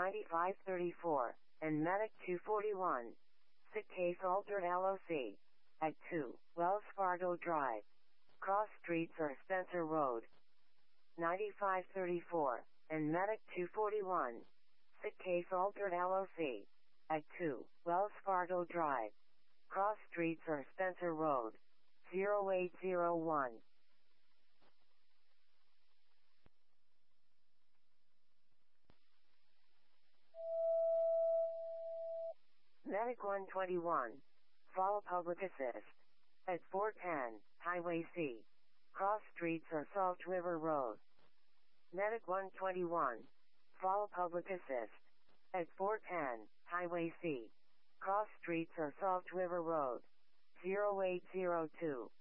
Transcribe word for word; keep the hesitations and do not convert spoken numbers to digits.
ninety-five thirty-four, and Medic two forty-one. Sick case altered L O C. At two, Wells Fargo Drive. Cross Streets or Spencer Road. ninety-five thirty-four, and Medic two forty-one. Sick case altered L O C. At two, Wells Fargo Drive. Cross Streets or Spencer Road. zero eight zero one. Medic one twenty-one. Follow Public Assist. At four ten, Highway C. Cross Streets or Salt River Road. Medic one twenty-one. Follow Public Assist. At four ten, Highway C. Cross Streets or Salt River Road. zero eight zero two.